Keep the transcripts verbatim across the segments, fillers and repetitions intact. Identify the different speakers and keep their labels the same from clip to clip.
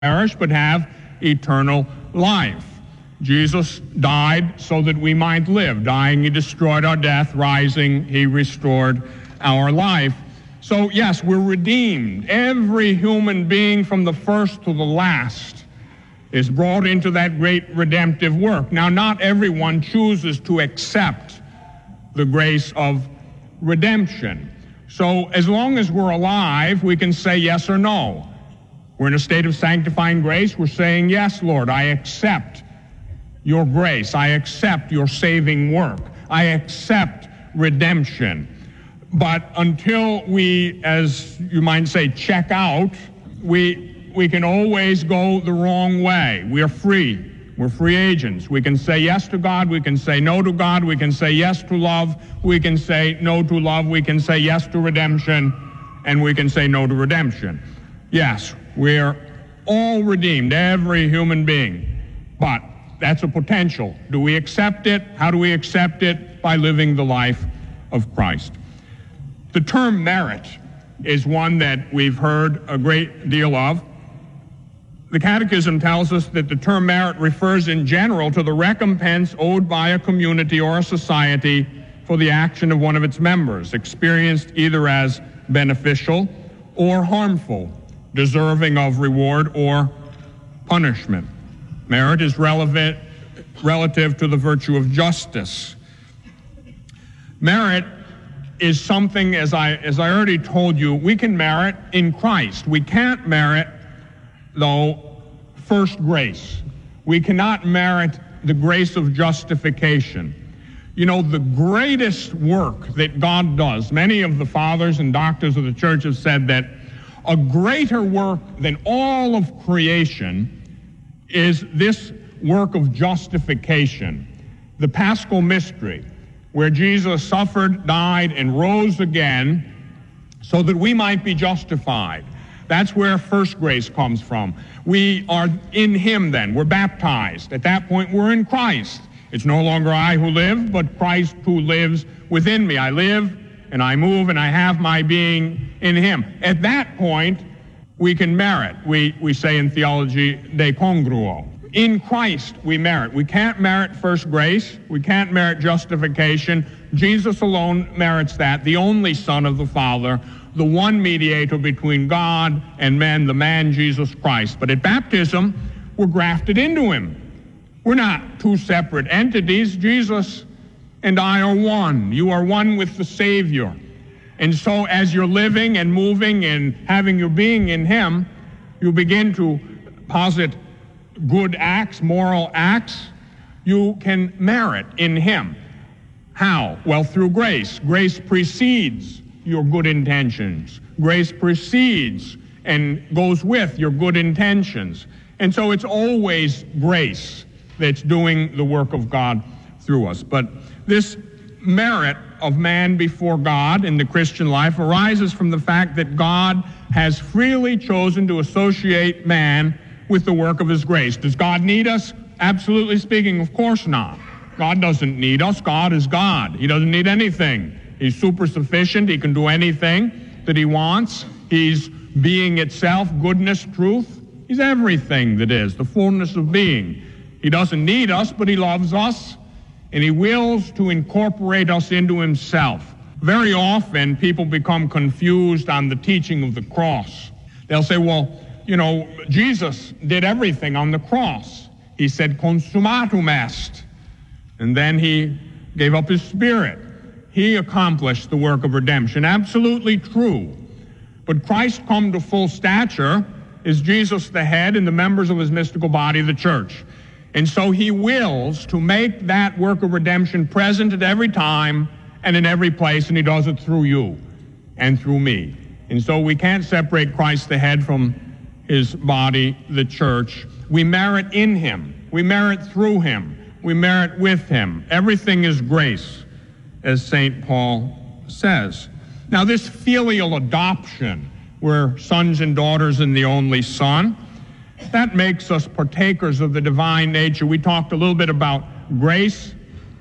Speaker 1: perish but have eternal life. Jesus died so that we might live. Dying, he destroyed our death. Rising, he restored our life. So yes, we're redeemed. Every human being from the first to the last is brought into that great redemptive work. Now, not everyone chooses to accept the grace of redemption. So as long as we're alive, we can say yes or no. We're in a state of sanctifying grace. We're saying, yes, Lord, I accept your grace. I accept your saving work. I accept redemption. But until we, as you might say, check out, we, we can always go the wrong way. We're free. We're free agents. We can say yes to God. We can say no to God. We can say yes to love. We can say no to love. We can say yes to redemption. And we can say no to redemption. Yes, we're all redeemed, every human being. But that's a potential. Do we accept it? How do we accept it? By living the life of Christ. The term merit is one that we've heard a great deal of. The Catechism tells us that the term merit refers in general to the recompense owed by a community or a society for the action of one of its members, experienced either as beneficial or harmful, deserving of reward or punishment. Merit is relevant, relative to the virtue of justice. Merit is something, as I, as I already told you, we can merit in Christ. We can't merit, though, first grace. We cannot merit the grace of justification. You know, the greatest work that God does, many of the fathers and doctors of the church have said that a greater work than all of creation is this work of justification, the Paschal mystery, where Jesus suffered, died, and rose again so that we might be justified. That's where first grace comes from. We are in him then. We're baptized. At that point, we're in Christ. It's no longer I who live, but Christ who lives within me. I live and I move and I have my being in him. At that point, we can merit. We, we say in theology, de congruo. In Christ, we merit. We can't merit first grace. We can't merit justification. Jesus alone merits that, the only Son of the Father, the one mediator between God and men, the man Jesus Christ. But at baptism, we're grafted into him. We're not two separate entities. Jesus and I are one. You are one with the Savior. And so as you're living and moving and having your being in him, you begin to posit good acts, moral acts. You can merit in him. How? Well, through grace. Grace precedes your good intentions. Grace precedes and goes with your good intentions. And so it's always grace that's doing the work of God through us. But this merit of man before God in the Christian life arises from the fact that God has freely chosen to associate man with the work of his grace. Does God need us? Absolutely speaking, of course not. God doesn't need us. God is God. He doesn't need anything. He's super sufficient. He can do anything that he wants. He's being itself, goodness, truth. He's everything that is, the fullness of being. He doesn't need us, but he loves us, and he wills to incorporate us into himself. Very often, people become confused on the teaching of the cross. They'll say, well, you know, Jesus did everything on the cross. He said, consummatum est. And then he gave up his spirit. He accomplished the work of redemption. Absolutely true. But Christ come to full stature is Jesus the head and the members of his mystical body, the church. And so he wills to make that work of redemption present at every time and in every place, and he does it through you and through me. And so we can't separate Christ the head from his body, the church. We merit in him. We merit through him. We merit with him. Everything is grace, as Saint Paul says. Now, this filial adoption, we're sons and daughters in the only Son, that makes us partakers of the divine nature. We talked a little bit about grace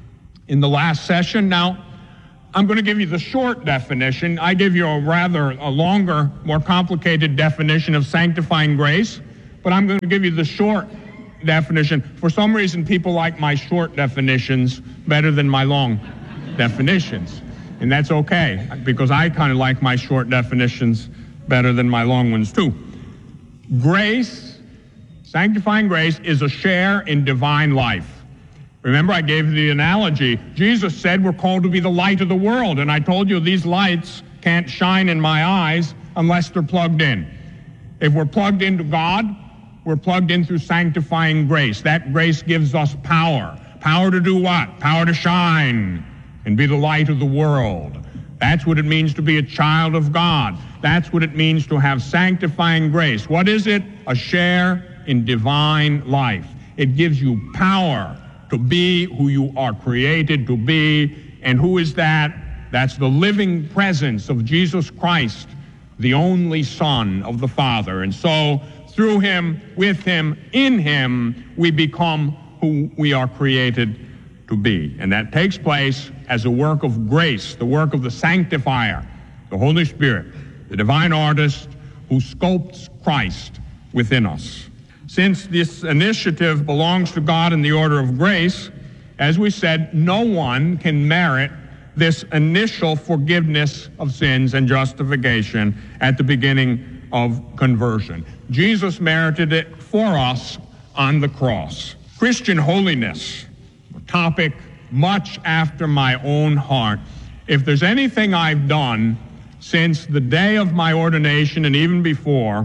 Speaker 1: in the last session. Now, I'm going to give you the short definition. I give you a rather a longer, more complicated definition of sanctifying grace. But I'm going to give you the short definition. For some reason, people like my short definitions better than my long definitions. And that's okay, because I kind of like my short definitions better than my long ones too. Grace, sanctifying grace, is a share in divine life. Remember, I gave you the analogy. Jesus said we're called to be the light of the world, and I told you these lights can't shine in my eyes unless they're plugged in. If we're plugged into God, we're plugged in through sanctifying grace. That grace gives us power. Power to do what? Power to shine and be the light of the world. That's what it means to be a child of God. That's what it means to have sanctifying grace. What is it? A share in divine life. It gives you power to be who you are created to be. And who is that? That's the living presence of Jesus Christ, the only Son of the Father. And so through him, with him, in him, we become who we are created to be. And that takes place as a work of grace, the work of the sanctifier, the Holy Spirit, the divine artist who sculpts Christ within us. Since this initiative belongs to God in the order of grace, as we said, no one can merit this initial forgiveness of sins and justification at the beginning of conversion. Jesus merited it for us on the cross. Christian holiness, a topic much after my own heart. If there's anything I've done since the day of my ordination and even before,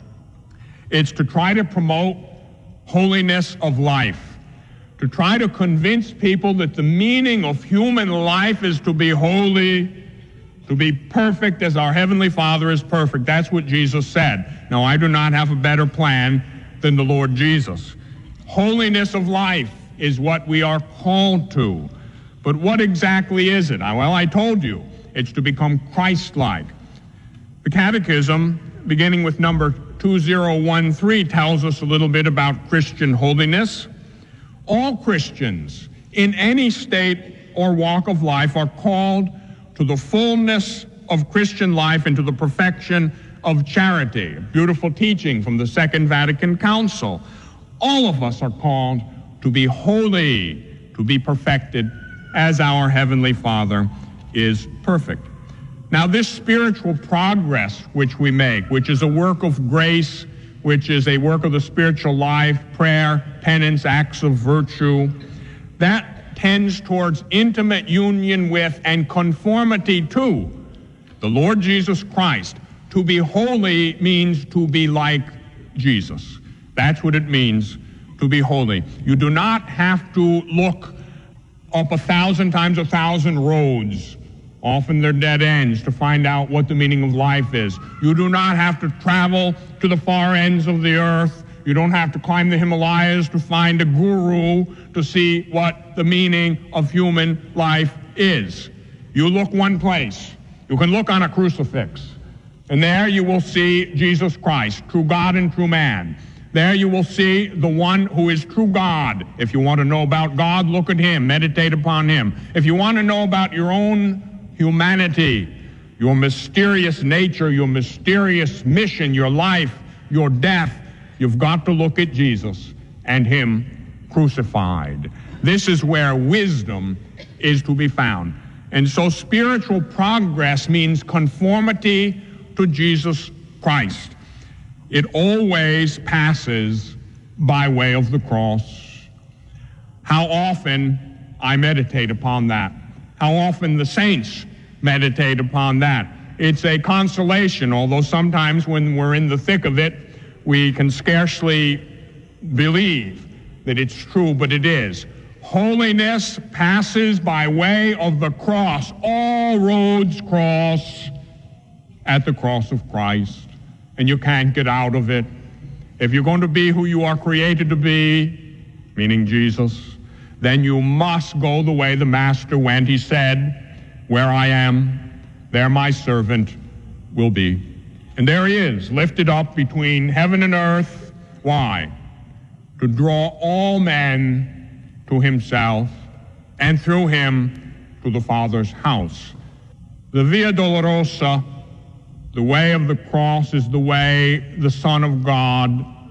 Speaker 1: it's to try to promote holiness of life, to try to convince people that the meaning of human life is to be holy, to be perfect as our Heavenly Father is perfect. That's what Jesus said. Now, I do not have a better plan than the Lord Jesus. Holiness of life is what we are called to. But what exactly is it? Well, I told you, it's to become Christ-like. The Catechism, beginning with number two thousand thirteen, tells us a little bit about Christian holiness. All Christians in any state or walk of life are called to the fullness of Christian life and to the perfection of charity. A beautiful teaching from the Second Vatican Council. All of us are called to be holy, to be perfected as our Heavenly Father is perfect. Now, this spiritual progress which we make, which is a work of grace, which is a work of the spiritual life, prayer, penance, acts of virtue, that tends towards intimate union with and conformity to the Lord Jesus Christ. To be holy means to be like Jesus. That's what it means to be holy. You do not have to look up a thousand times a thousand roads, often they're dead ends, to find out what the meaning of life is. You do not have to travel to the far ends of the earth. You don't have to climb the Himalayas to find a guru to see what the meaning of human life is. You look one place. You can look on a crucifix, and there you will see Jesus Christ, true God and true man. There you will see the one who is true God. If you want to know about God, look at him, meditate upon him. If you want to know about your own humanity, your mysterious nature, your mysterious mission, your life, your death, you've got to look at Jesus and him crucified. This is where wisdom is to be found. And so spiritual progress means conformity to Jesus Christ. It always passes by way of the cross. How often I meditate upon that. How often the saints meditate upon that. It's a consolation, although sometimes when we're in the thick of it, we can scarcely believe that it's true, but it is. Holiness passes by way of the cross. All roads cross at the cross of Christ, and you can't get out of it. If you're going to be who you are created to be, meaning Jesus, then you must go the way the Master went. He said, "Where I am, there my servant will be." And there he is, lifted up between heaven and earth. Why? To draw all men to himself, and through him to the Father's house. The Via Dolorosa, the way of the cross, is the way the Son of God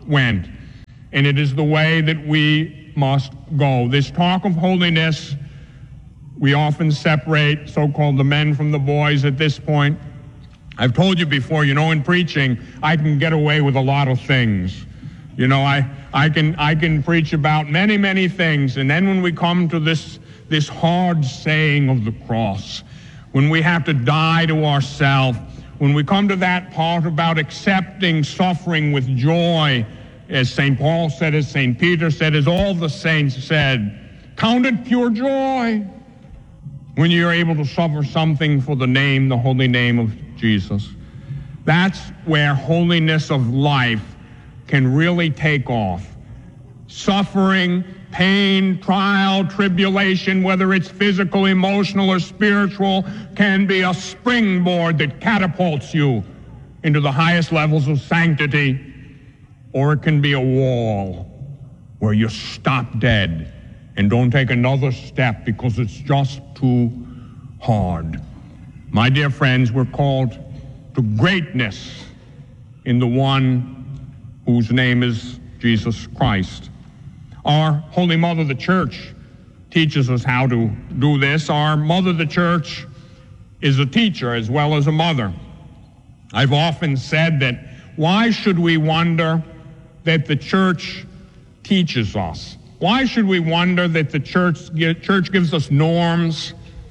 Speaker 1: went, and it is the way that we must go. This talk of holiness, we often separate so-called the men from the boys at this point. I've told you before, you know, in preaching, I can get away with a lot of things. You know, I, I can I can preach about many, many things, and then when we come to this, this hard saying of the cross, when we have to die to ourselves, when we come to that part about accepting suffering with joy, as Saint Paul said, as Saint Peter said, as all the saints said, count it pure joy when you're able to suffer something for the name, the holy name of Jesus. That's where holiness of life can really take off. Suffering, pain, trial, tribulation, whether it's physical, emotional, or spiritual, can be a springboard that catapults you into the highest levels of sanctity, or it can be a wall where you stop dead and don't take another step because it's just too hard. My dear friends, we're called to greatness in the one whose name is Jesus Christ. Our Holy Mother, the Church, teaches us how to do this. Our Mother, the Church, is a teacher as well as a mother. I've often said that why should we wonder that the Church teaches us? Why should we wonder that the church, church gives us norms,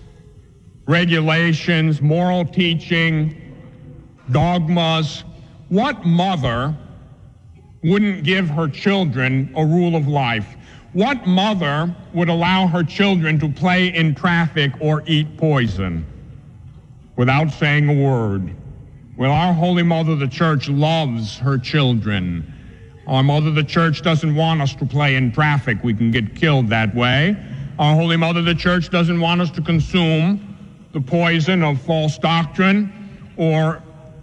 Speaker 1: regulations, moral teaching, dogmas? What mother wouldn't give her children a rule of life? What mother would allow her children to play in traffic or eat poison without saying a word? Well, our Holy Mother, the Church, loves her children. Our Mother, the Church, doesn't want us to play in traffic. We can get killed that way. Our Holy Mother, the Church, doesn't want us to consume the poison of false doctrine or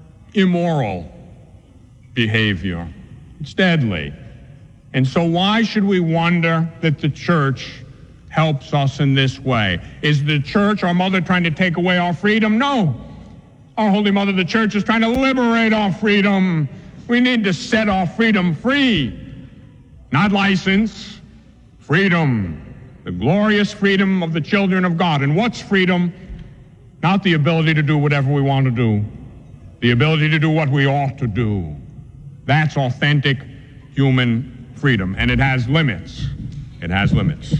Speaker 1: immoral behavior. It's deadly. And so why should we wonder that the Church helps us in this way? Is the Church, our Mother, trying to take away our freedom? No. Our Holy Mother, the Church, is trying to liberate our freedom. We need to set our freedom free, not license, freedom, the glorious freedom of the children of God. And what's freedom? Not the ability to do whatever we want to do, the ability to do what we ought to do. That's authentic human freedom, and it has limits. It has limits.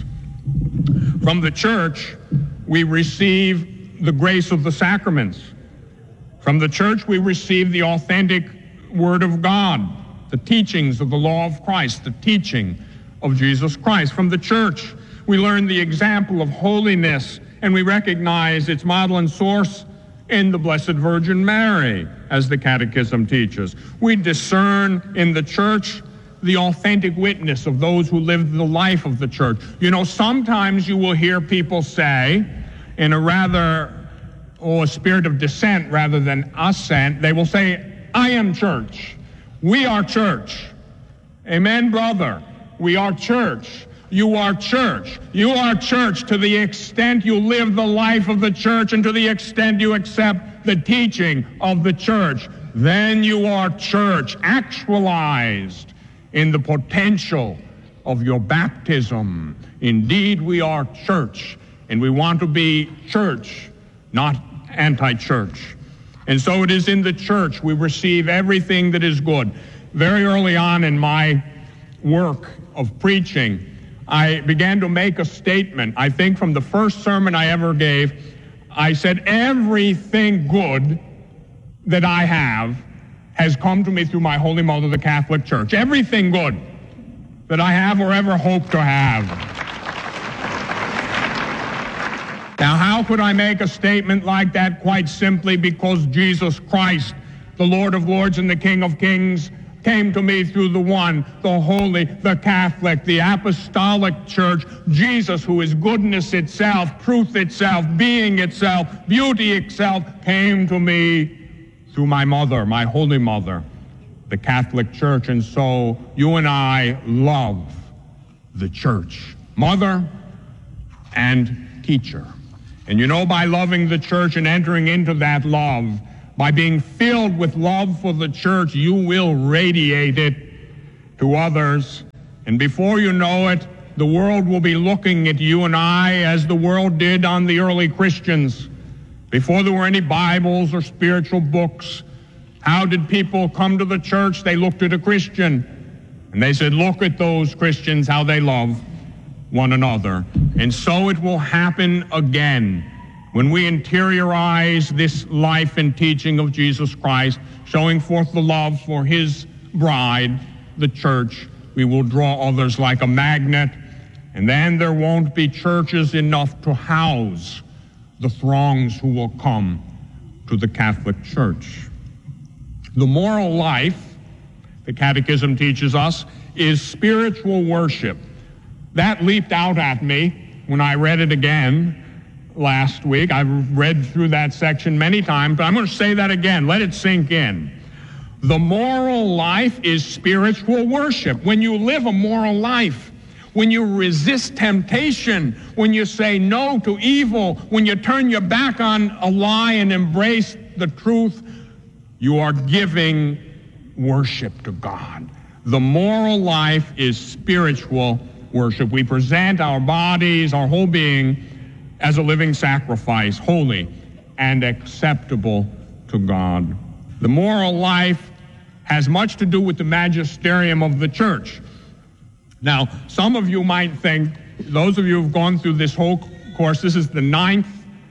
Speaker 1: From the Church, we receive the grace of the sacraments. From the Church, we receive the authentic Word of God, the teachings of the law of Christ, the teaching of Jesus Christ. From the Church, we learn the example of holiness, and we recognize its model and source in the Blessed Virgin Mary, as the Catechism teaches. We discern in the Church the authentic witness of those who live the life of the Church. You know, sometimes you will hear people say, in a rather, or a spirit of dissent rather than assent, they will say, I am church. We are church. Amen, brother. We are church. You are church. You are church to the extent you live the life of the Church and to the extent you accept the teaching of the Church. Then you are church, actualized in the potential of your baptism. Indeed, we are church, and we want to be church, not anti-church. And so it is in the Church we receive everything that is good. Very early on in my work of preaching, I began to make a statement. I think from the first sermon I ever gave, I said, everything good that I have has come to me through my Holy Mother, the Catholic Church. Everything good that I have or ever hope to have. Now, how could I make a statement like that? Quite simply because Jesus Christ, the Lord of Lords and the King of Kings, came to me through the one, the holy, the Catholic, the Apostolic Church. Jesus, who is goodness itself, truth itself, being itself, beauty itself, came to me through my mother, my Holy Mother, the Catholic Church. And so you and I love the Church, mother and teacher. And you know, by loving the Church and entering into that love, by being filled with love for the Church, you will radiate it to others, and before you know it, the world will be looking at you and I as the world did on the early Christians. Before there were any Bibles or spiritual books, how did people come to the church? They looked at a Christian, and they said, look at those Christians, how they love one another. And so it will happen again when we interiorize this life and teaching of Jesus Christ, showing forth the love for his bride, the church. We will draw others like a magnet, and then there won't be churches enough to house the throngs who will come to the Catholic Church. The moral life, the Catechism teaches us, is spiritual worship. That leaped out at me when I read it again last week. I've read through that section many times, but I'm going to say that again. Let it sink in. The moral life is spiritual worship. When you live a moral life, when you resist temptation, when you say no to evil, when you turn your back on a lie and embrace the truth, you are giving worship to God. The moral life is spiritual worship. We present our bodies, our whole being, as a living sacrifice, holy and acceptable to God. The moral life has much to do with the magisterium of the church. Now, some of you might think, those of you who've gone through this whole course, this is the ninth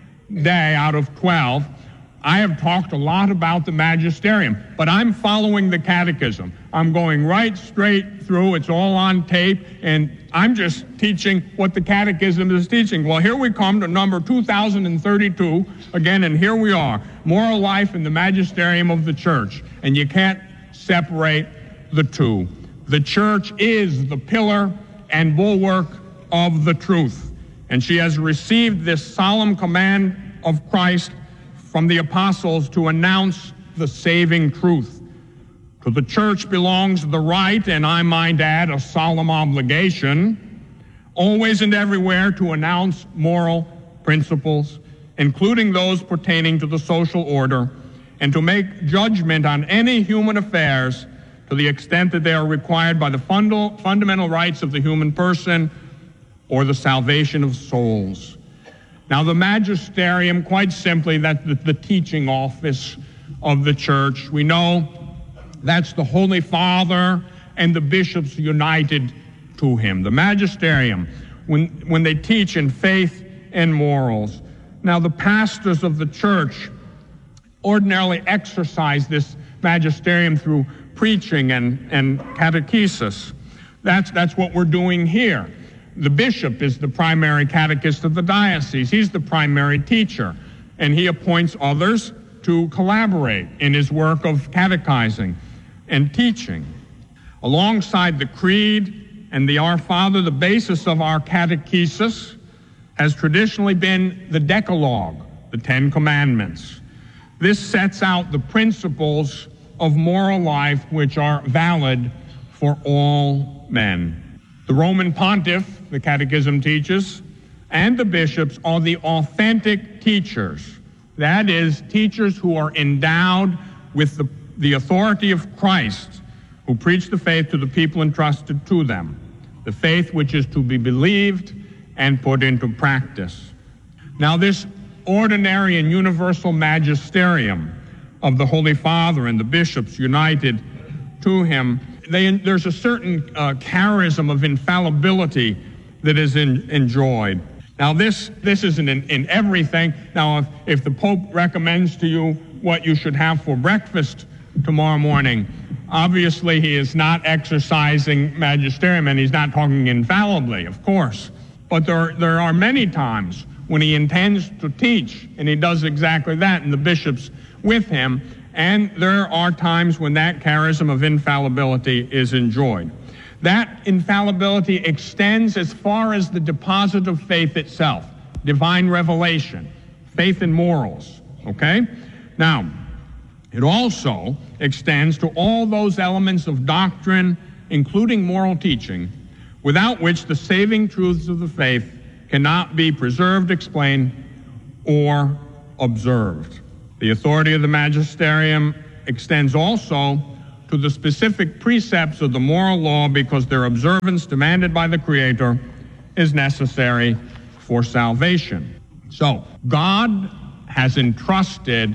Speaker 1: day out of twelve, I have talked a lot about the magisterium, but I'm following the catechism. I'm going right straight through. It's all on tape, and I'm just teaching what the catechism is teaching. Well, here we come to number two thousand thirty-two again, and here we are, moral life in the magisterium of the church, and you can't separate the two. The church is the pillar and bulwark of the truth, and she has received this solemn command of Christ from the apostles to announce the saving truth. To the church belongs the right, and I might add, a solemn obligation, always and everywhere to announce moral principles, including those pertaining to the social order, and to make judgment on any human affairs to the extent that they are required by the funda- fundamental rights of the human person or the salvation of souls. Now, the magisterium, quite simply, that's the, the teaching office of the church. We know that's the Holy Father and the bishops united to him. The magisterium, when, when they teach in faith and morals. Now, the pastors of the church ordinarily exercise this magisterium through preaching and, and catechesis. That's, that's what we're doing here. The bishop is the primary catechist of the diocese. He's the primary teacher, and he appoints others to collaborate in his work of catechizing and teaching. Alongside the Creed and the Our Father, the basis of our catechesis has traditionally been the Decalogue, the Ten Commandments. This sets out the principles of moral life which are valid for all men. The Roman pontiff, the Catechism teaches, and the bishops are the authentic teachers. That is, teachers who are endowed with the, the authority of Christ, who preach the faith to the people entrusted to them, the faith which is to be believed and put into practice. Now, this ordinary and universal magisterium of the Holy Father and the bishops united to him, They, there's a certain uh, charism of infallibility that is in, enjoyed. Now, this this isn't in, in everything. Now, if, if the Pope recommends to you what you should have for breakfast tomorrow morning, obviously he is not exercising magisterium, and he's not talking infallibly, of course. But there, there are many times when he intends to teach, and he does exactly that, and the bishops with him. And there are times when that charism of infallibility is enjoyed. That infallibility extends as far as the deposit of faith itself, divine revelation, faith and morals, okay? Now, it also extends to all those elements of doctrine, including moral teaching, without which the saving truths of the faith cannot be preserved, explained, or observed. The authority of the magisterium extends also to the specific precepts of the moral law because their observance demanded by the Creator is necessary for salvation. So, God has entrusted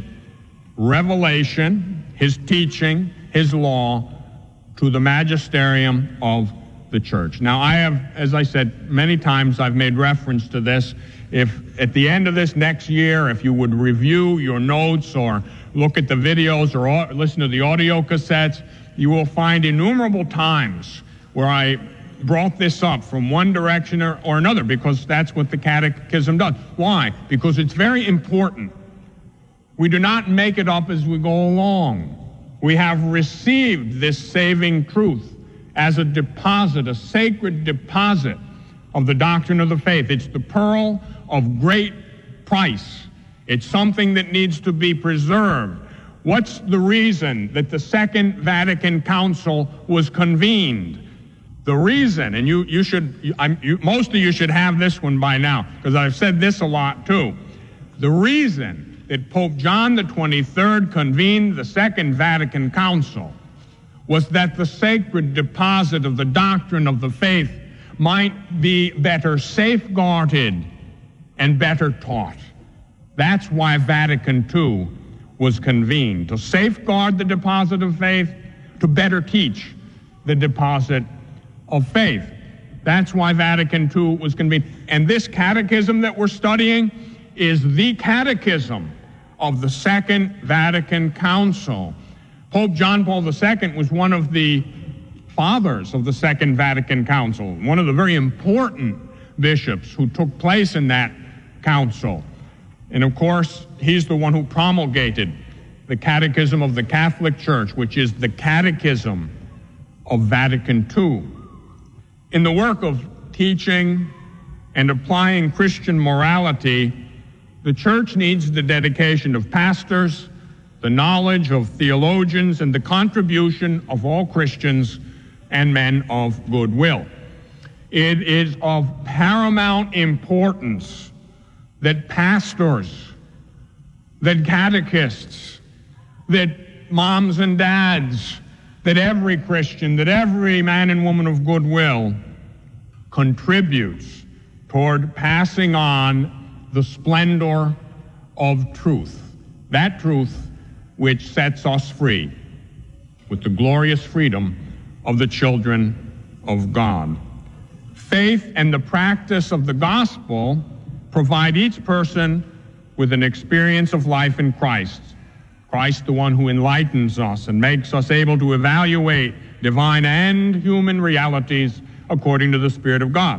Speaker 1: revelation, His teaching, His law, to the magisterium of the church. Now, I have, as I said, many times I've made reference to this. If at the end of this next year, if you would review your notes or look at the videos or au- listen to the audio cassettes, you will find innumerable times where I brought this up from one direction or, or another, because that's what the Catechism does. Why? Because it's very important. We do not make it up as we go along. We have received this saving truth as a deposit, a sacred deposit of the doctrine of the faith. It's the pearl of great price. It's something that needs to be preserved. What's the reason that the Second Vatican Council was convened? The reason, and you, you should, you, I'm, you, most of you should have this one by now, because I've said this a lot too. The reason that Pope John the twenty-third convened the Second Vatican Council was that the sacred deposit of the doctrine of the faith might be better safeguarded and better taught. That's why Vatican Two was convened, to safeguard the deposit of faith, to better teach the deposit of faith. That's why Vatican Two was convened. And this catechism that we're studying is the catechism of the Second Vatican Council. Pope John Paul the Second was one of the fathers of the Second Vatican Council, one of the very important bishops who took place in that council. And of course, he's the one who promulgated the Catechism of the Catholic Church, which is the Catechism of Vatican Two. In the work of teaching and applying Christian morality, the Church needs the dedication of pastors, the knowledge of theologians, and the contribution of all Christians and men of goodwill. It is of paramount importance that pastors, that catechists, that moms and dads, that every Christian, that every man and woman of goodwill contributes toward passing on the splendor of truth, that truth which sets us free with the glorious freedom of the children of God. Faith and the practice of the gospel provide each person with an experience of life in Christ. Christ, the one who enlightens us and makes us able to evaluate divine and human realities according to the Spirit of God.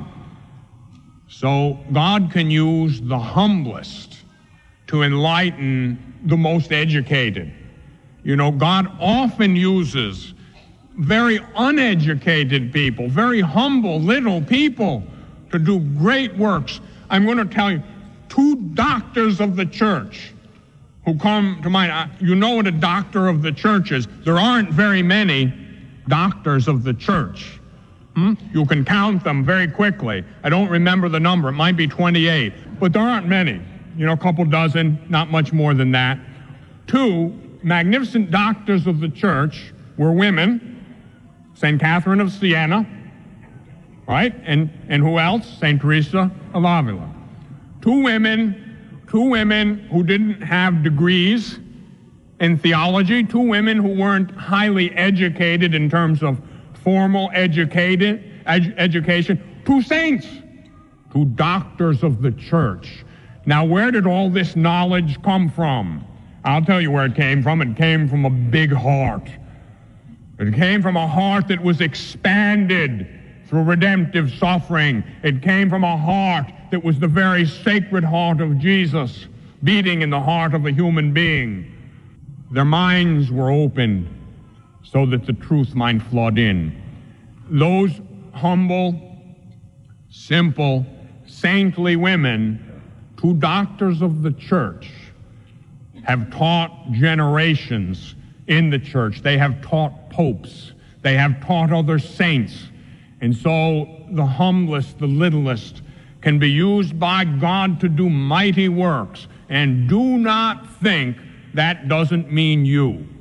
Speaker 1: So God can use the humblest to enlighten the most educated. You know, God often uses very uneducated people, very humble little people, to do great works. I'm going to tell you, two doctors of the church who come to mind. You know what a doctor of the church is. There aren't very many doctors of the church. Hmm? You can count them very quickly. I don't remember the number. It might be twenty-eight, but there aren't many. You know, a couple dozen, not much more than that. Two magnificent doctors of the church were women. Saint Catherine of Siena, right? And, and who else? Saint Teresa of Avila. Two women, two women who didn't have degrees in theology, two women who weren't highly educated in terms of formal educated, ed, education, two saints, two doctors of the church. Now, where did all this knowledge come from? I'll tell you where it came from. It came from a big heart. It came from a heart that was expanded through redemptive suffering. It came from a heart that was the very sacred heart of Jesus, beating in the heart of a human being. Their minds were opened so that the truth might flood in. Those humble, simple, saintly women, two doctors of the church, have taught generations in the church. They have taught popes. They have taught other saints. And so the humblest, the littlest, can be used by God to do mighty works. And do not think that doesn't mean you.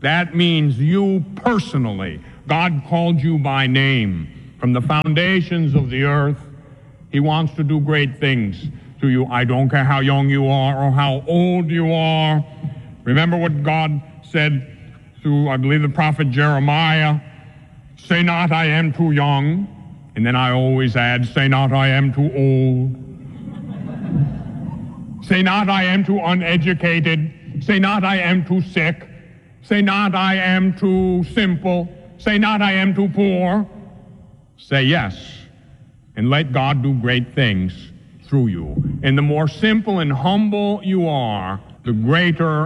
Speaker 1: That means you personally. God called you by name. From the foundations of the earth, he wants to do great things to you. I don't care how young you are or how old you are. Remember what God said through, I believe, the prophet Jeremiah. Say not, I am too young. And then I always add, say not, I am too old. Say not, I am too uneducated. Say not, I am too sick. Say not, I am too simple. Say not, I am too poor. Say yes, and let God do great things through you. And the more simple and humble you are, the greater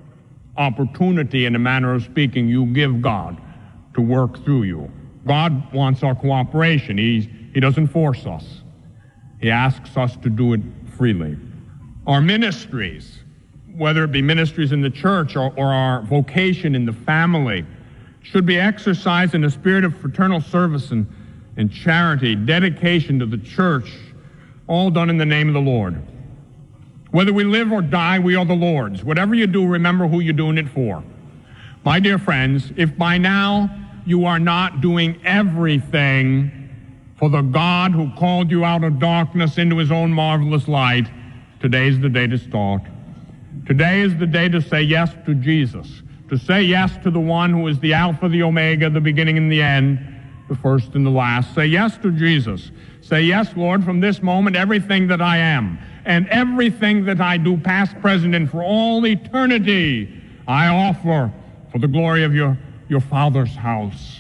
Speaker 1: opportunity, in a manner of speaking, you give God to work through you. God wants our cooperation. He, he doesn't force us. He asks us to do it freely. Our ministries, whether it be ministries in the church or, or our vocation in the family, should be exercised in a spirit of fraternal service and, and charity, dedication to the church, all done in the name of the Lord. Whether we live or die, we are the Lord's. Whatever you do, remember who you're doing it for. My dear friends, if by now you are not doing everything for the God who called you out of darkness into his own marvelous light, today's the day to start. Today is the day to say yes to Jesus, to say yes to the one who is the Alpha, the Omega, the beginning and the end, the first and the last. Say yes to Jesus. Say, yes, Lord, from this moment, everything that I am and everything that I do, past, present, and for all eternity, I offer for the glory of your, your Father's house.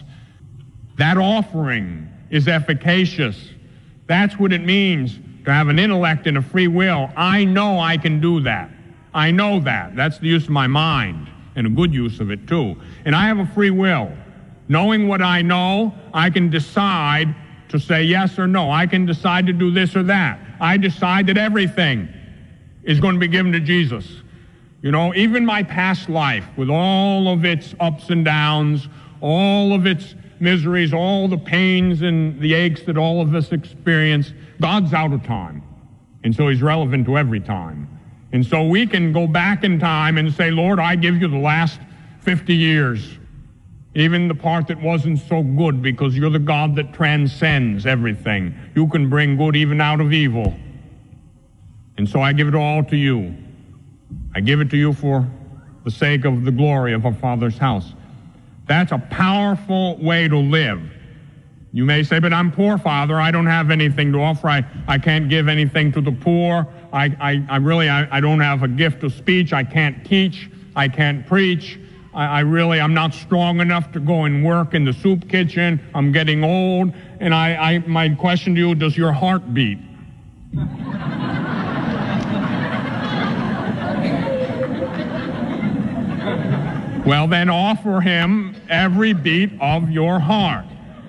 Speaker 1: That offering is efficacious. That's what it means to have an intellect and a free will. I know I can do that. I know that. That's the use of my mind, and a good use of it, too. And I have a free will. Knowing what I know, I can decide to say yes or no. I can decide to do this or that. I decide that everything is going to be given to Jesus. You know, even my past life, with all of its ups and downs, all of its miseries, all the pains and the aches that all of us experience, God's out of time. And so he's relevant to every time. And so we can go back in time and say, Lord, I give you the last fifty years. Even the part that wasn't so good, because you're the God that transcends everything. You can bring good even out of evil. And so I give it all to you. I give it to you for the sake of the glory of our Father's house. That's a powerful way to live. You may say, but I'm poor, Father. I don't have anything to offer. I, I can't give anything to the poor. I, I, I really, I, I don't have a gift of speech. I can't teach. I can't preach. I really, I'm not strong enough to go and work in the soup kitchen. I'm getting old. And I, I my question to you, does your heart beat? Well, then offer him every beat of your heart.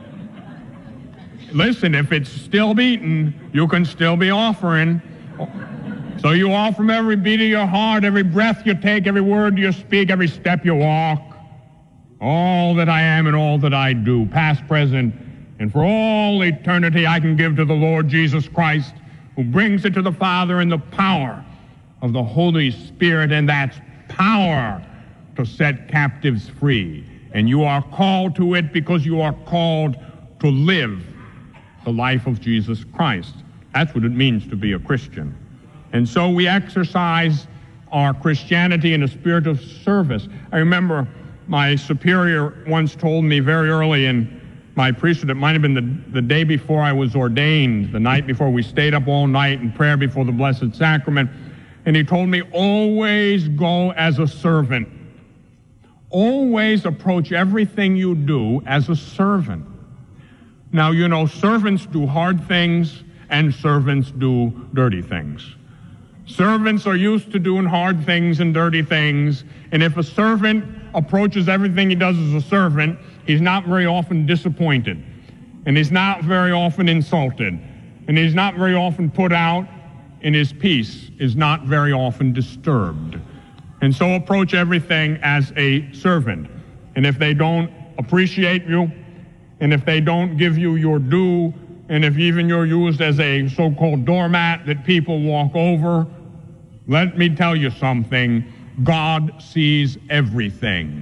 Speaker 1: Listen, if it's still beating, you can still be offering. So you offer him every beat of your heart, every breath you take, every word you speak, every step you walk, all that I am and all that I do, past, present, and for all eternity I can give to the Lord Jesus Christ, who brings it to the Father in the power of the Holy Spirit, and that's power to set captives free. And you are called to it because you are called to live the life of Jesus Christ. That's what it means to be a Christian. And so we exercise our Christianity in a spirit of service. I remember my superior once told me very early in my priesthood, it might have been the, the day before I was ordained, the night before we stayed up all night in prayer before the Blessed Sacrament, and he told me, always go as a servant. Always approach everything you do as a servant. Now, you know, servants do hard things and servants do dirty things. Servants are used to doing hard things and dirty things, and if a servant approaches everything he does as a servant, he's not very often disappointed, and he's not very often insulted, and he's not very often put out, and his peace is not very often disturbed. And so approach everything as a servant. And if they don't appreciate you, and if they don't give you your due, and if even you're used as a so-called doormat that people walk over, let me tell you something. God sees everything,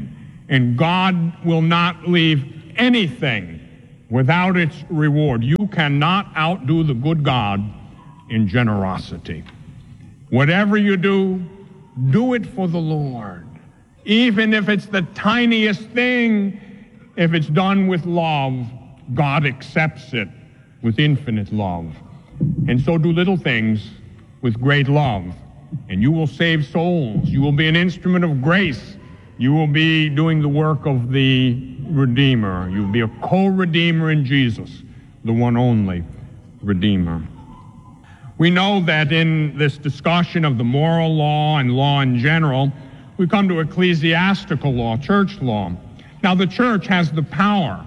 Speaker 1: And God will not leave anything without its reward. You cannot outdo the good God in generosity. Whatever you do, do it for the Lord. Even if it's the tiniest thing, if it's done with love, God accepts it with infinite love. And so do little things with great love, and you will save souls. You will be an instrument of grace. You will be doing the work of the Redeemer. You will be a co-redeemer in Jesus, the one only Redeemer. We know that in this discussion of the moral law and law in general, we come to ecclesiastical law, church law. Now, the church has the power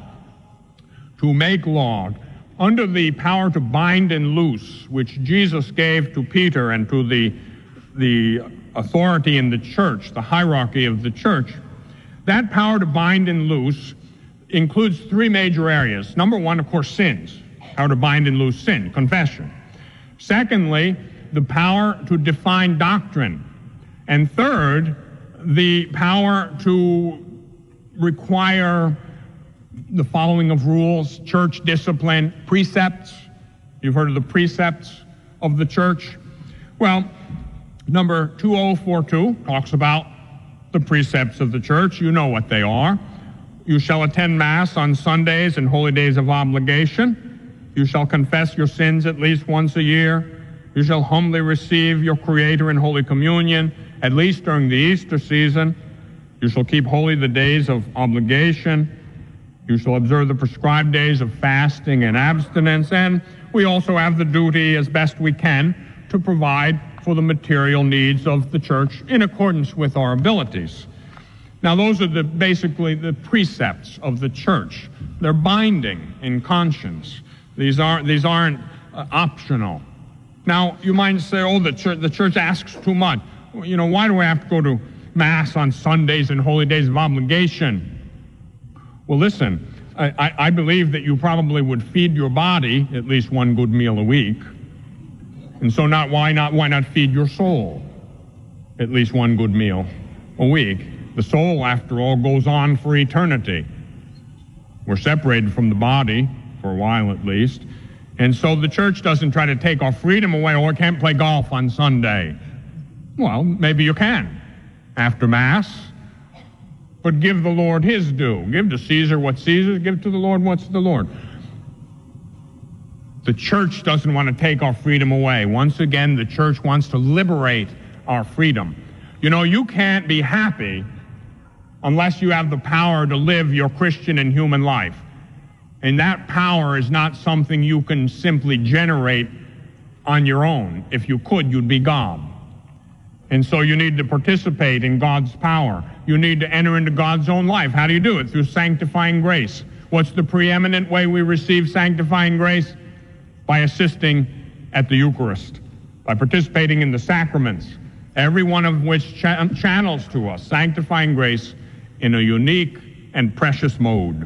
Speaker 1: to make law, under the power to bind and loose, which Jesus gave to Peter and to the, the authority in the church, the hierarchy of the church. That power to bind and loose includes three major areas. Number one, of course, sins. Power to bind and loose sin, confession. Secondly, the power to define doctrine. And third, the power to require the following of rules, church discipline, precepts. You've heard of the precepts of the church. Well, number two oh four two talks about the precepts of the church. You know what they are. You shall attend Mass on Sundays and holy days of obligation. You shall confess your sins at least once a year. You shall humbly receive your Creator in Holy Communion, at least during the Easter season. You shall keep holy the days of obligation. You shall observe the prescribed days of fasting and abstinence. And we also have the duty, as best we can, to provide for the material needs of the church in accordance with our abilities. Now, those are the basically the precepts of the church. They're binding in conscience. These aren't, these aren't uh, optional. Now, you might say, oh, the church, the church asks too much. You know, why do I have to go to Mass on Sundays and holy days of obligation? Well, listen, I, I believe that you probably would feed your body at least one good meal a week. And so not why not why not feed your soul at least one good meal a week? The soul, after all, goes on for eternity. We're separated from the body, for a while at least. And so the church doesn't try to take our freedom away. Oh, I can't play golf on Sunday. Well, maybe you can after Mass. But give the Lord his due. Give to Caesar what's Caesar's, give to the Lord what's the Lord. The church doesn't want to take our freedom away. Once again, the church wants to liberate our freedom. You know, you can't be happy unless you have the power to live your Christian and human life. And that power is not something you can simply generate on your own. If you could, you'd be God. And so you need to participate in God's power. You need to enter into God's own life. How do you do it? Through sanctifying grace. What's the preeminent way we receive sanctifying grace? By assisting at the Eucharist, by participating in the sacraments, every one of which cha- channels to us sanctifying grace in a unique and precious mode.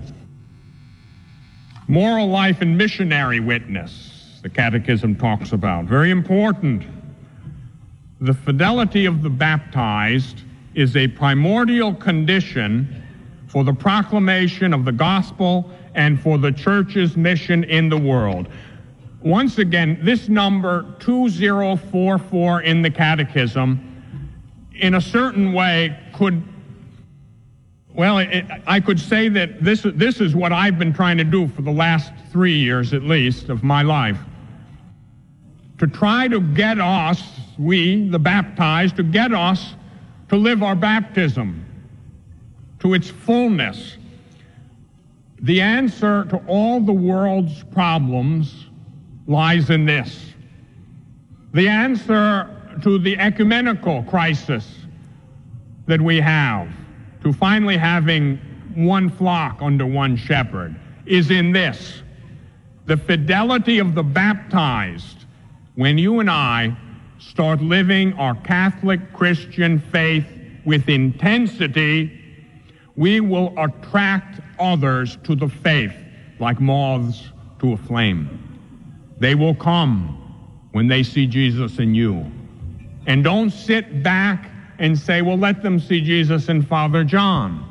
Speaker 1: Moral life and missionary witness, the Catechism talks about. Very important. The fidelity of the baptized is a primordial condition for the proclamation of the gospel and for the church's mission in the world. Once again, this number two oh four four in the Catechism, in a certain way, could, well, it, I could say that this, this is what I've been trying to do for the last three years at least of my life. To try to get us, we, the baptized, to get us to live our baptism to its fullness. The answer to all the world's problems lies in this. The answer to the ecumenical crisis that we have, to finally having one flock under one shepherd, is in this. The fidelity of the baptized. When you and I start living our Catholic Christian faith with intensity, we will attract others to the faith like moths to a flame. They will come when they see Jesus in you. And don't sit back and say, well, let them see Jesus in Father John.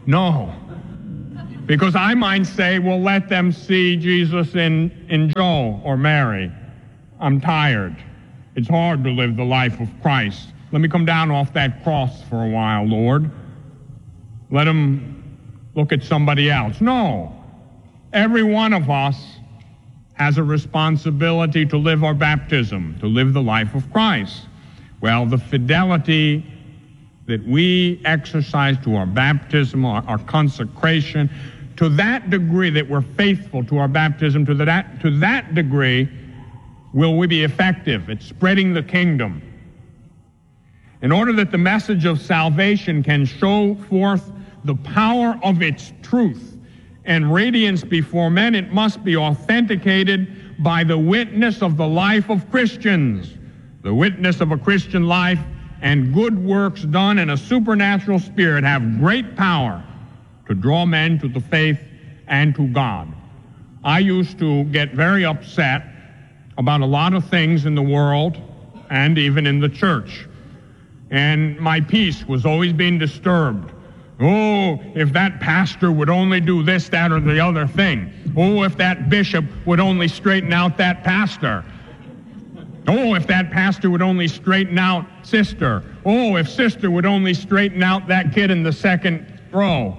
Speaker 1: No. Because I might say, well, let them see Jesus in, in Joe or Mary. I'm tired. It's hard to live the life of Christ. Let me come down off that cross for a while, Lord. Let them look at somebody else. No. Every one of us has a responsibility to live our baptism, to live the life of Christ. Well, the fidelity that we exercise to our baptism, our, our consecration, to that degree that we're faithful to our baptism, to that, to that degree will we be effective at spreading the kingdom. In order that the message of salvation can show forth the power of its truth and radiance before men, it must be authenticated by the witness of the life of Christians. The witness of a Christian life and good works done in a supernatural spirit have great power to draw men to the faith and to God. I used to get very upset about a lot of things in the world and even in the church. And my peace was always being disturbed. Oh, if that pastor would only do this, that, or the other thing. Oh, if that bishop would only straighten out that pastor. Oh, if that pastor would only straighten out sister. Oh, if sister would only straighten out that kid in the second row.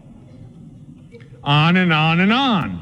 Speaker 1: On and on and on.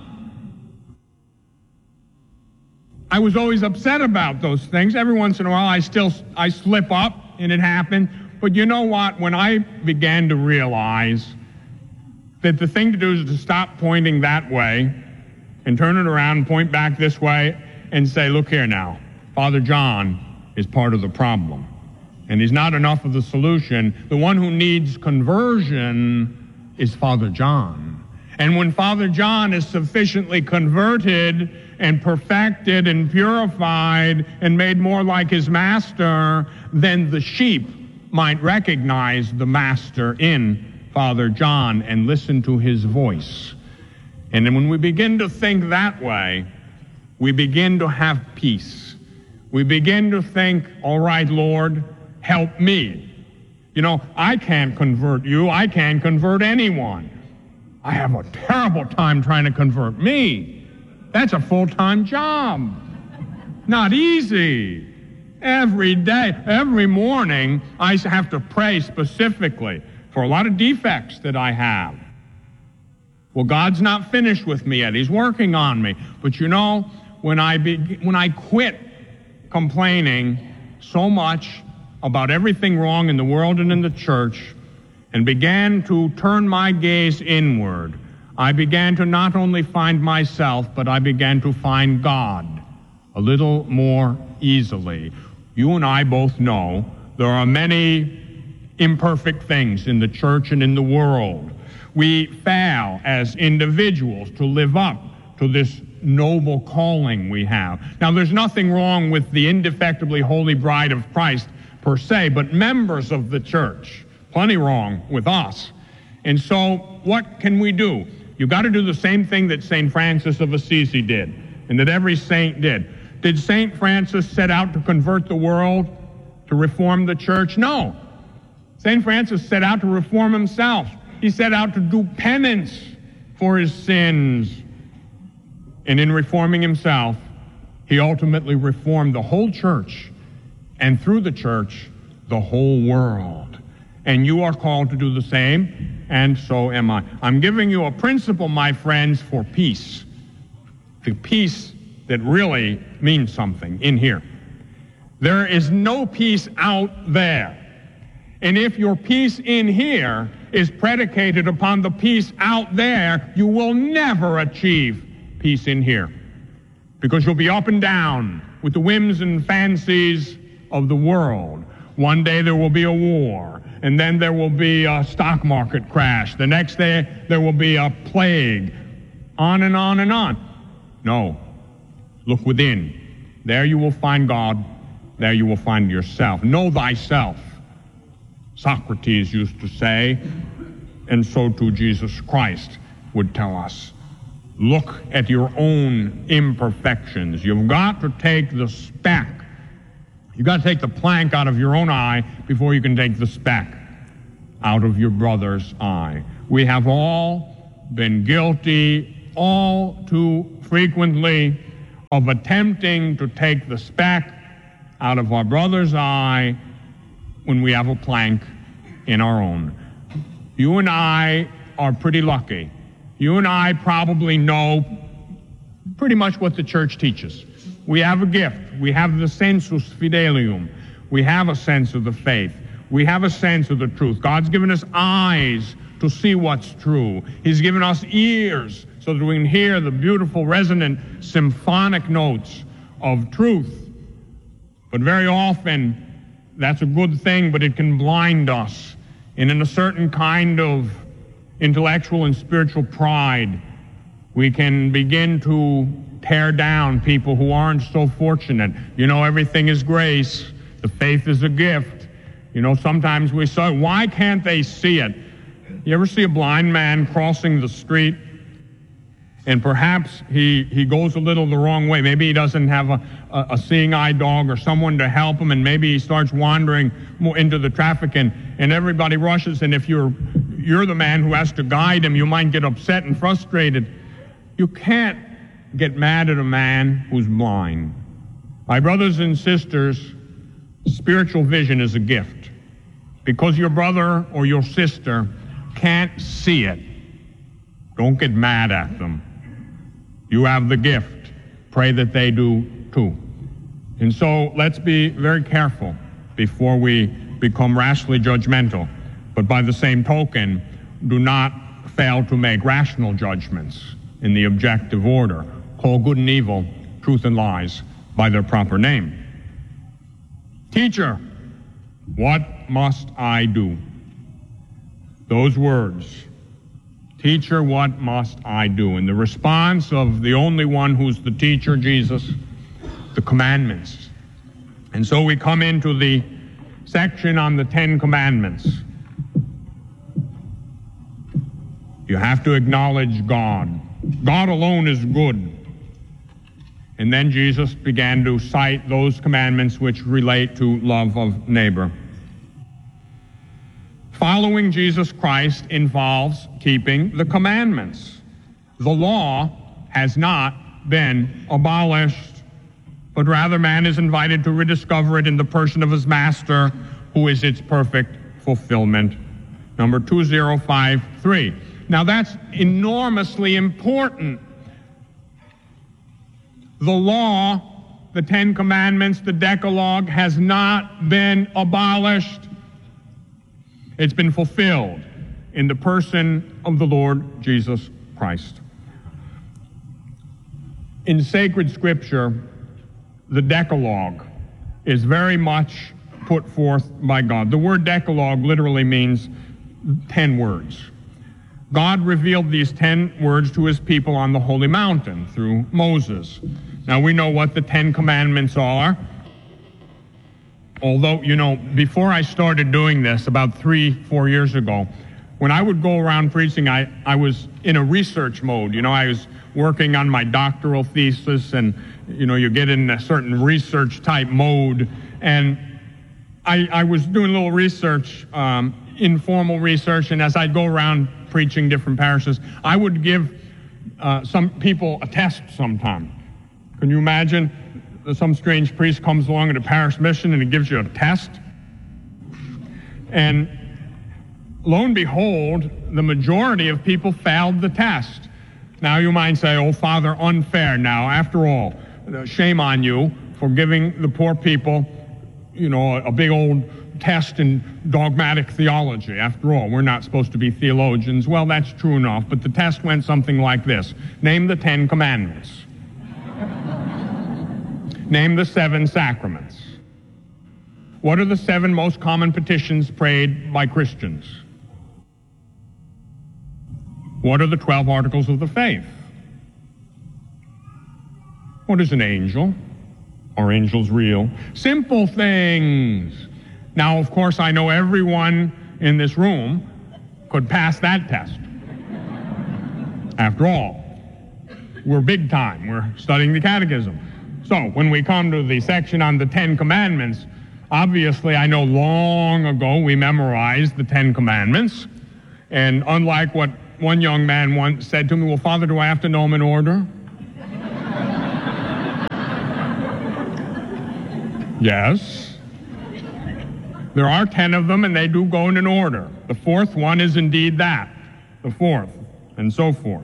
Speaker 1: I was always upset about those things. Every once in a while I still I slip up and it happened. But you know what? When I began to realize that the thing to do is to stop pointing that way and turn it around and point back this way and say, look here now, Father John is part of the problem. And he's not enough of the solution. The one who needs conversion is Father John. And when Father John is sufficiently converted and perfected and purified and made more like his master, then the sheep might recognize the master in Father John and listen to his voice. And then when we begin to think that way, we begin to have peace. We begin to think, all right, Lord, help me. You know, I can't convert you. I can't convert anyone. I have a terrible time trying to convert me. That's a full-time job. Not easy. Every day, every morning, I have to pray specifically for a lot of defects that I have. Well, God's not finished with me yet. He's working on me. But you know, when I be, when I quit complaining so much about everything wrong in the world and in the church and began to turn my gaze inward, I began to not only find myself, but I began to find God a little more easily. You and I both know there are many imperfect things in the church and in the world. We fail as individuals to live up to this noble calling we have. Now, there's nothing wrong with the indefectibly holy bride of Christ per se, but members of the church, plenty wrong with us. And so what can we do? You've got to do the same thing that Saint Francis of Assisi did and that every saint did. Did Saint Francis set out to convert the world, to reform the church? No. Saint Francis set out to reform himself. He set out to do penance for his sins. And in reforming himself, he ultimately reformed the whole church, and through the church, the whole world. And you are called to do the same, and so am I. I'm giving you a principle, my friends, for peace. The peace that really means something in here. There is no peace out there. And if your peace in here is predicated upon the peace out there, you will never achieve peace in here. Because you'll be up and down with the whims and fancies of the world. One day there will be a war, and then there will be a stock market crash. The next day there will be a plague. On and on and on. No. Look within. There you will find God. There you will find yourself. Know thyself, Socrates used to say, and so too Jesus Christ would tell us. Look at your own imperfections. You've got to take the speck. You've got to take the plank out of your own eye before you can take the speck out of your brother's eye. We have all been guilty all too frequently of attempting to take the speck out of our brother's eye when we have a plank in our own. You and I are pretty lucky. You and I probably know pretty much what the church teaches. We have a gift. We have the sensus fidelium. We have a sense of the faith. We have a sense of the truth. God's given us eyes to see what's true. He's given us ears so that we can hear the beautiful, resonant, symphonic notes of truth. But very often, that's a good thing, but it can blind us. And in a certain kind of intellectual and spiritual pride, we can begin to tear down people who aren't so fortunate. You know, everything is grace. The faith is a gift. You know, sometimes we say, why can't they see it? You ever see a blind man crossing the street? And perhaps he, he goes a little the wrong way. Maybe he doesn't have a, a, a seeing eye dog or someone to help him, and maybe he starts wandering more into the traffic, and, and everybody rushes, and if you're, you're the man who has to guide him, you might get upset and frustrated. You can't get mad at a man who's blind. My brothers and sisters, spiritual vision is a gift. Because your brother or your sister can't see it, don't get mad at them. You have the gift. Pray that they do too. And so let's be very careful before we become rashly judgmental. But by the same token, do not fail to make rational judgments in the objective order. Call good and evil, truth and lies, by their proper name. Teacher, what must I do? Those words. Teacher, what must I do? And the response of the only one who's the teacher, Jesus, the commandments. And so we come into the section on the Ten Commandments. You have to acknowledge God. God alone is good. And then Jesus began to cite those commandments which relate to love of neighbor. Following Jesus Christ involves keeping the commandments. The law has not been abolished, but rather man is invited to rediscover it in the person of his master, who is its perfect fulfillment. Number two zero five three. Now that's enormously important. The law, the Ten Commandments, the Decalogue has not been abolished. It's been fulfilled in the person of the Lord Jesus Christ. In sacred scripture, the Decalogue is very much put forth by God. The word Decalogue literally means ten words. God revealed these ten words to his people on the Holy Mountain through Moses. Now we know what the Ten Commandments are. Although, you know, before I started doing this about three, four years ago, when I would go around preaching, I, I was in a research mode. You know, I was working on my doctoral thesis, and, you know, you get in a certain research type mode. And I, I was doing a little research, um, informal research, and as I'd go around preaching different parishes, I would give uh, some people a test sometime. Can you imagine? Some strange priest comes along at a parish mission and he gives you a test. And lo and behold, the majority of people failed the test. Now you might say, oh, Father, unfair. Now, after all, shame on you for giving the poor people, you know, a big old test in dogmatic theology. After all, we're not supposed to be theologians. Well, that's true enough, but the test went something like this. Name the Ten Commandments. Name the seven sacraments. What are the seven most common petitions prayed by Christians? What are the twelve articles of the faith? What is an angel? Are angels real? Simple things. Now, of course, I know everyone in this room could pass that test. After all, we're big time. We're studying the catechism. So when we come to the section on the Ten Commandments, obviously I know long ago we memorized the Ten Commandments, And unlike what one young man once said to me, well, Father, do I have to know them in order? Yes. There are ten of them, and they do go in an order. The fourth one is indeed that, the fourth, and so forth.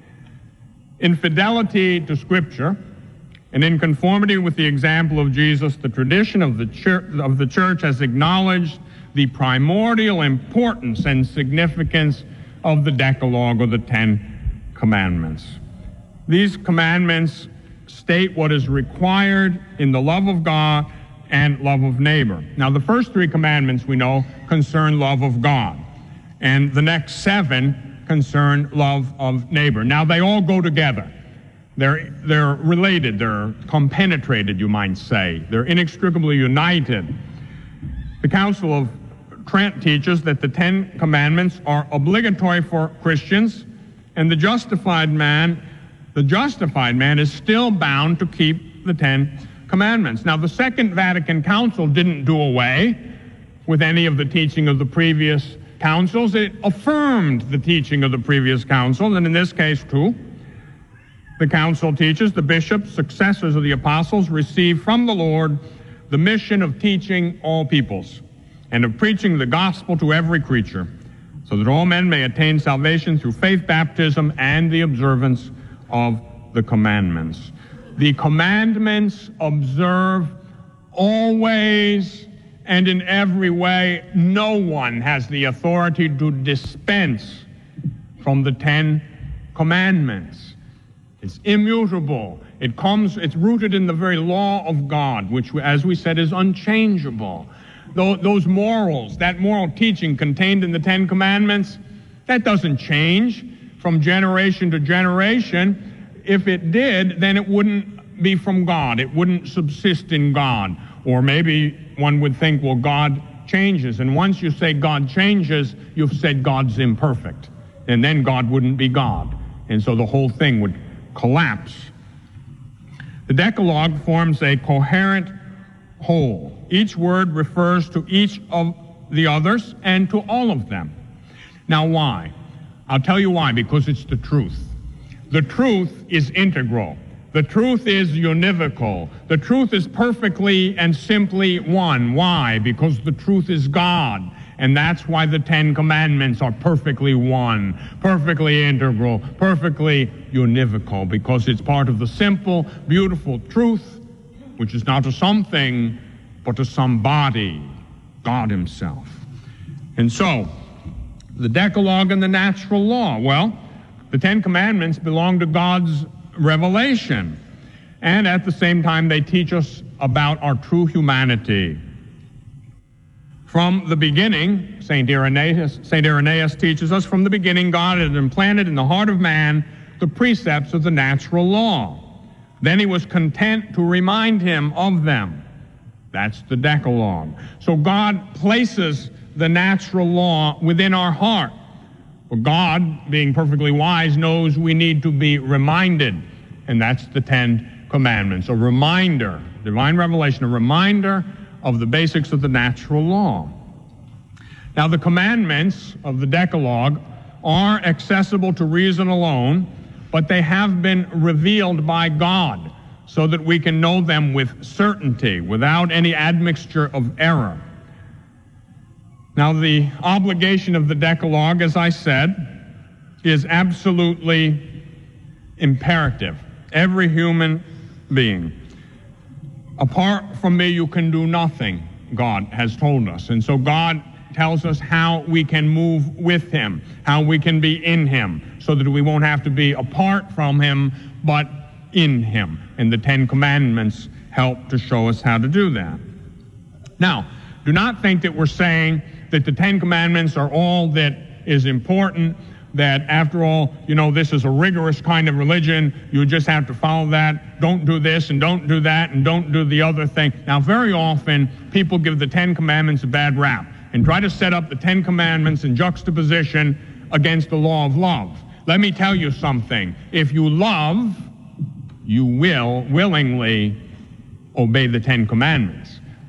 Speaker 1: In fidelity to Scripture, and in conformity with the example of Jesus, the tradition of the church, of the church has acknowledged the primordial importance and significance of the Decalogue, or the Ten Commandments. These commandments state what is required in the love of God and love of neighbor. Now, the first three commandments, we know, concern love of God, and the next seven concern love of neighbor. Now, they all go together. They're, they're related, they're compenetrated, you might say. They're inextricably united. The Council of Trent teaches that the Ten Commandments are obligatory for Christians, and the justified man, the justified man is still bound to keep the Ten Commandments. Now, the Second Vatican Council didn't do away with any of the teaching of the previous councils. It affirmed the teaching of the previous council, and in this case, too, the council teaches the bishops, successors of the apostles, receive from the Lord the mission of teaching all peoples and of preaching the gospel to every creature, so that all men may attain salvation through faith, baptism, and the observance of the commandments. The commandments observe always and in every way. No one has the authority to dispense from the Ten Commandments. It's immutable. It comes, it's rooted in the very law of God, which, as we said, is unchangeable. Those morals, that moral teaching contained in the Ten Commandments, that doesn't change from generation to generation. If it did, then it wouldn't be from God. It wouldn't subsist in God. Or maybe one would think, well, God changes. And once you say God changes, you've said God's imperfect. And then God wouldn't be God. And so the whole thing would collapse. The Decalogue forms a coherent whole. Each word refers to each of the others and to all of them. Now, why? I'll tell you why, because it's the truth. The truth is integral. The truth is univocal. The truth is perfectly and simply one. Why? Because the truth is God. And that's why the Ten Commandments are perfectly one, perfectly integral, perfectly univocal, because it's part of the simple, beautiful truth, which is not to something, but to somebody, God Himself. And so, the Decalogue and the natural law. Well, the Ten Commandments belong to God's revelation, and at the same time they teach us about our true humanity. From the beginning, Saint Irenaeus, Saint Irenaeus teaches us, from the beginning God had implanted in the heart of man the precepts of the natural law. Then He was content to remind him of them. That's the Decalogue. So God places the natural law within our heart. But God, being perfectly wise, knows we need to be reminded, and that's the Ten Commandments, a reminder, divine revelation, a reminder of the basics of the natural law. Now, the commandments of the Decalogue are accessible to reason alone, but they have been revealed by God so that we can know them with certainty, without any admixture of error. Now, the obligation of the Decalogue, as I said, is absolutely imperative. Every human being. Apart from me, you can do nothing, God has told us. And so God tells us how we can move with Him, how we can be in Him, so that we won't have to be apart from Him, but in Him. And the Ten Commandments help to show us how to do that. Now, do not think that we're saying that the Ten Commandments are all that is important, that after all, you know, this is a rigorous kind of religion, you just have to follow that, don't do this and don't do that and don't do the other thing. Now, very often, people give the Ten Commandments a bad rap and try to set up the Ten Commandments in juxtaposition against the law of love. Let me tell you something. If you love, you will willingly obey the Ten Commandments.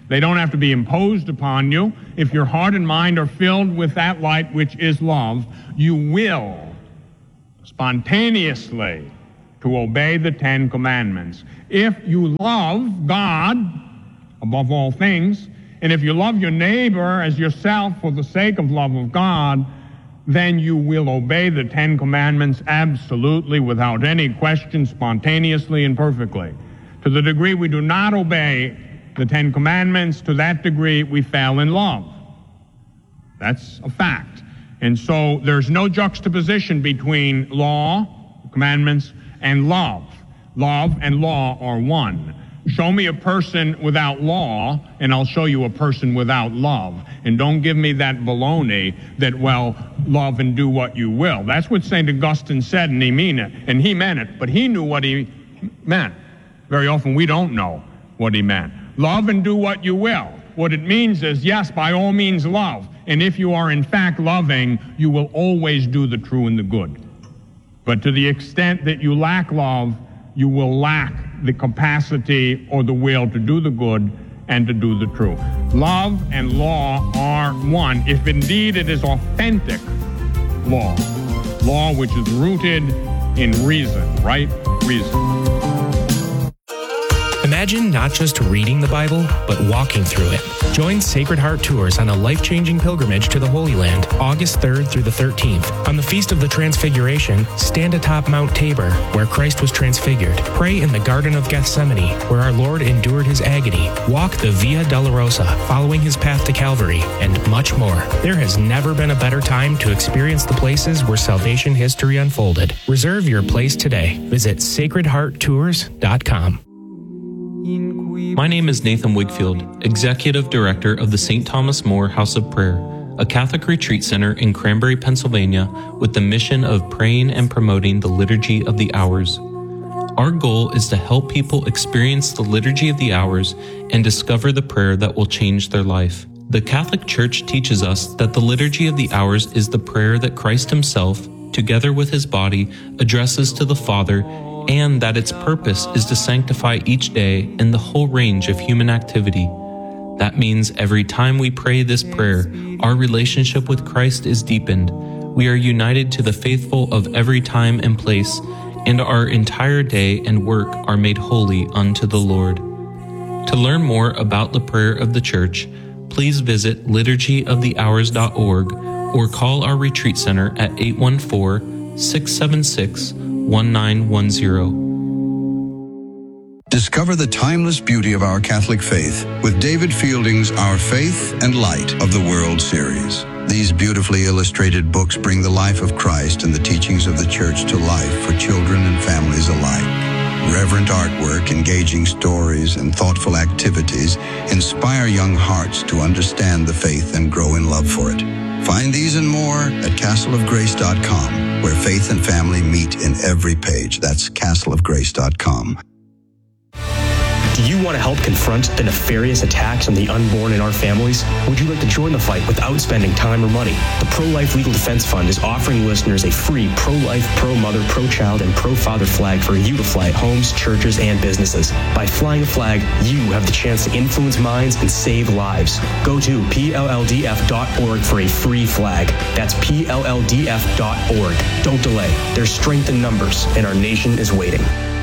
Speaker 1: They don't have to be imposed upon you. If your heart and mind are filled with that light which is love, you will spontaneously to obey the Ten Commandments. If you love God above all things, and if you love your neighbor as yourself for the sake of love of God, then you will obey the Ten Commandments absolutely, without any question, spontaneously and perfectly. To the degree we do not obey the Ten Commandments, to that degree we fail in love. That's a fact. And so there's no juxtaposition between law, commandments, and love. Love and law are one. Show me a person without law, and I'll show you a person without love. And don't give me that baloney that, well, love and do what you will. That's what Saint Augustine said, and he mean it. And he meant it, but he knew what he meant. Very often we don't know what he meant. Love and do what you will. What it means is, yes, by all means love. And if you are in fact loving, you will always do the true and the good. But to the extent that you lack love, you will lack the capacity or the will to do the good and to do the true. Love and law are one, if indeed it is authentic law. Law which is rooted in reason, right reason.
Speaker 2: Imagine not just reading the Bible, but walking through it. Join Sacred Heart Tours on a life-changing pilgrimage to the Holy Land, August third through the thirteenth. On the Feast of the Transfiguration, stand atop Mount Tabor, where Christ was transfigured. Pray in the Garden of Gethsemane, where our Lord endured his agony. Walk the Via Dolorosa, following his path to Calvary, and much more. There has never been a better time to experience the places where salvation history unfolded. Reserve your place today. Visit sacred heart tours dot com.
Speaker 3: My name is Nathan Wigfield, Executive Director of the Saint Thomas More House of Prayer, a Catholic retreat center in Cranberry, Pennsylvania, with the mission of praying and promoting the Liturgy of the Hours. Our goal is to help people experience the Liturgy of the Hours and discover the prayer that will change their life. The Catholic Church teaches us that the Liturgy of the Hours is the prayer that Christ himself, together with his body, addresses to the Father, and that its purpose is to sanctify each day in the whole range of human activity. That means every time we pray this prayer, our relationship with Christ is deepened. We are united to the faithful of every time and place, and our entire day and work are made holy unto the Lord. To learn more about the prayer of the Church, please visit liturgy of the hours dot org or call our retreat center at eight one four, six seven six, one nine one zero.
Speaker 4: Discover the timeless beauty of our Catholic faith with David Fielding's Our Faith and Light of the World series. These beautifully illustrated books bring the life of Christ and the teachings of the Church to life for children and families alike. Reverent artwork, engaging stories, and thoughtful activities inspire young hearts to understand the faith and grow in love for it. Find these and more at castle of grace dot com, where faith and family meet in every page. That's castle of grace dot com.
Speaker 5: Do you want to help confront the nefarious attacks on the unborn in our families? Would you like to join the fight without spending time or money? The Pro-Life Legal Defense Fund is offering listeners a free pro-life, pro-mother, pro-child, and pro-father flag for you to fly at homes, churches, and businesses. By flying a flag, you have the chance to influence minds and save lives. Go to P L L D F dot org for a free flag. That's P L L D F dot org. Don't delay. There's strength in numbers, and our nation is waiting.